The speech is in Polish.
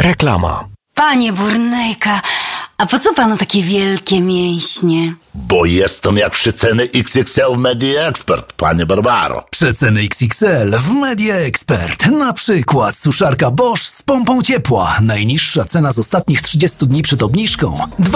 Reklama. Panie Burnejka, a po co panu takie wielkie mięśnie? Bo jestem jak przeceny XXL w Media Expert, panie Barbaro. Przeceny XXL w Media Expert. Na przykład suszarka Bosch z pompą ciepła. Najniższa cena z ostatnich 30 dni przed obniżką